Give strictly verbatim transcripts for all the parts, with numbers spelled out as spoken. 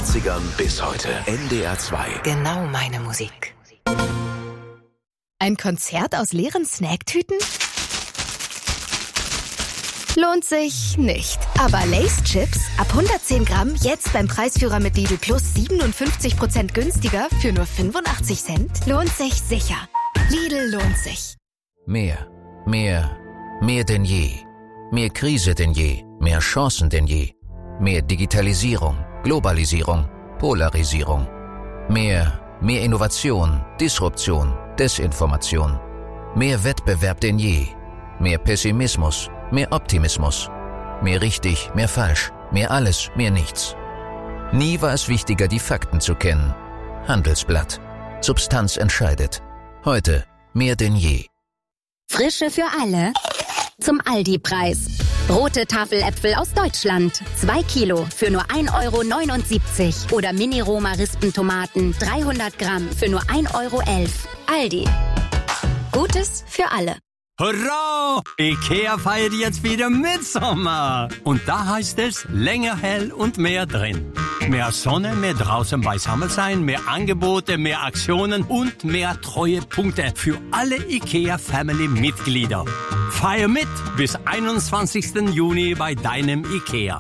achtzigern bis heute. N D R zwei. Genau meine Musik. Ein Konzert aus leeren Snacktüten? Lohnt sich nicht. Aber Lay's Chips ab hundertzehn Gramm jetzt beim Preisführer mit Lidl Plus siebenundfünfzig Prozent günstiger für nur fünfundachtzig Cent. Lohnt sich sicher. Lidl lohnt sich. Mehr, mehr, mehr denn je. Mehr Krise denn je, mehr Chancen denn je. Mehr Digitalisierung, Globalisierung, Polarisierung. Mehr, mehr Innovation, Disruption, Desinformation. Mehr Wettbewerb denn je. Mehr Pessimismus, mehr Optimismus. Mehr richtig, mehr falsch, mehr alles, mehr nichts. Nie war es wichtiger, die Fakten zu kennen. Handelsblatt. Substanz entscheidet. Heute mehr denn je. Frische für alle. Zum Aldi-Preis. Rote Tafeläpfel aus Deutschland. Zwei Kilo für nur ein Euro neunundsiebzig. Oder Mini-Roma-Rispentomaten dreihundert Gramm für nur ein Euro elf. Aldi. Gutes für alle. Hurra! Ikea feiert jetzt wieder Mitsommer. Und da heißt es länger hell und mehr drin. Mehr Sonne, mehr draußen beisammen sein, mehr Angebote, mehr Aktionen und mehr Treuepunkte für alle Ikea-Family-Mitglieder. Feier mit bis einundzwanzigsten Juni bei deinem Ikea.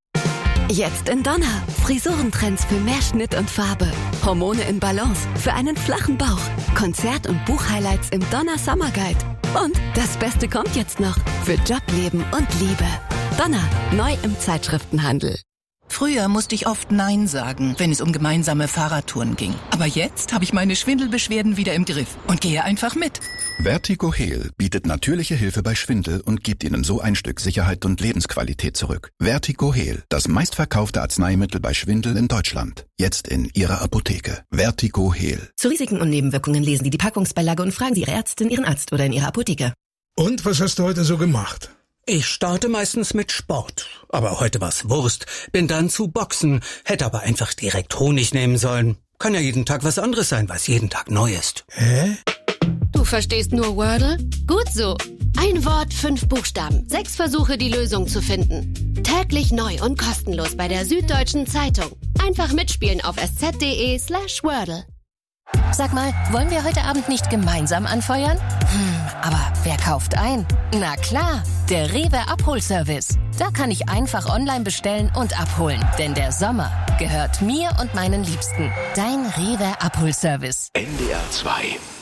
Jetzt in Donner. Frisurentrends für mehr Schnitt und Farbe. Hormone in Balance für einen flachen Bauch. Konzert- und Buchhighlights im Donner Summer Guide. Und das Beste kommt jetzt noch. Für Job, Leben und Liebe. Donner. Neu im Zeitschriftenhandel. Früher musste ich oft Nein sagen, wenn es um gemeinsame Fahrradtouren ging. Aber jetzt habe ich meine Schwindelbeschwerden wieder im Griff und gehe einfach mit. Vertigo Heal bietet natürliche Hilfe bei Schwindel und gibt Ihnen so ein Stück Sicherheit und Lebensqualität zurück. Vertigo Heal, das meistverkaufte Arzneimittel bei Schwindel in Deutschland. Jetzt in Ihrer Apotheke. Vertigo Heal. Zu Risiken und Nebenwirkungen lesen Sie die Packungsbeilage und fragen Sie Ihre Ärztin, Ihren Arzt oder in Ihrer Apotheke. Und was hast du heute so gemacht? Ich starte meistens mit Sport. Aber heute war's Wurst. Bin dann zu Boxen. Hätte aber einfach direkt Honig nehmen sollen. Kann ja jeden Tag was anderes sein, weil es jeden Tag neu ist. Hä? Du verstehst nur Wordle? Gut so. Ein Wort, fünf Buchstaben. Sechs Versuche, die Lösung zu finden. Täglich neu und kostenlos bei der Süddeutschen Zeitung. Einfach mitspielen auf sz.de slash Wordle. Sag mal, wollen wir heute Abend nicht gemeinsam anfeuern? Hm, aber wer kauft ein? Na klar, der Rewe Abholservice. Da kann ich einfach online bestellen und abholen. Denn der Sommer gehört mir und meinen Liebsten. Dein Rewe Abholservice. N D R zwei.